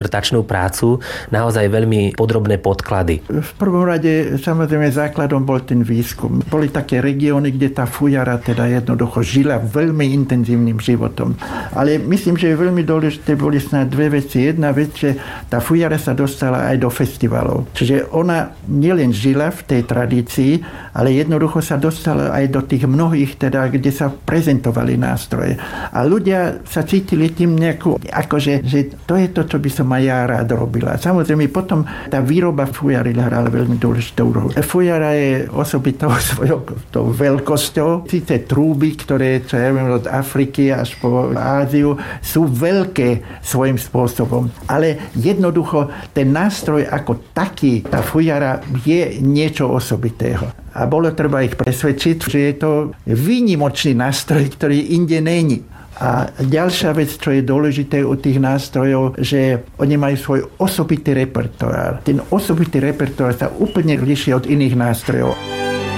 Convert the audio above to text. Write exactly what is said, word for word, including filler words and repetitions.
dizertačnú prácu, naozaj veľmi podrobné podklady. V prvom rade samozrejme základom bol ten výskum. Boli také regióny, kde tá fujara teda jednoducho žila veľmi intenzívnym životom. Ale myslím, že je veľmi dôležité boli snad dve veci. Jedna vec, že tá fujara sa dostala aj do festivalov. Čiže ona nielen žila v tej tradícii, ale jednoducho sa dostala aj do tých mnohých, teda, kde sa prezentovali nástroje. A ľudia sa cítili tým nejakú, akože, že to je to, čo by som aj ja rád robila. Samozrejme, potom tá výroba fujary hrala veľmi dôležitú úlohu. Fujara je osobitou svojou tou veľkosťou. Síce trúby, ktoré, čo ja viem, od Afriky až po Áziu, sú veľké svojím spôsobom. Ale jednoducho ten nástroj ako taký, tá fujara je niečo osobitého. A bolo treba ich presvedčiť, že je to výnimočný nástroj, ktorý inde není. A ďalšia vec, čo je dôležité u tých nástrojov, že oni majú svoj osobitý repertoár. Ten osobitý repertoár sa úplne líši od iných nástrojov.